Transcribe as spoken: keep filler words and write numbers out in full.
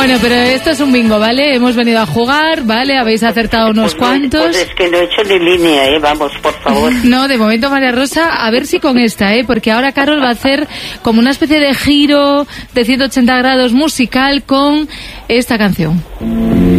Bueno, pero esto es un bingo, ¿vale? Hemos venido a jugar, ¿vale? Habéis acertado unos pues no, cuantos. Pues es que no he hecho ni línea, ¿eh? Vamos, por favor. No, de momento, María Rosa, a ver si con esta, ¿eh? Porque ahora Carol va a hacer como una especie de giro de ciento ochenta grados musical con esta canción.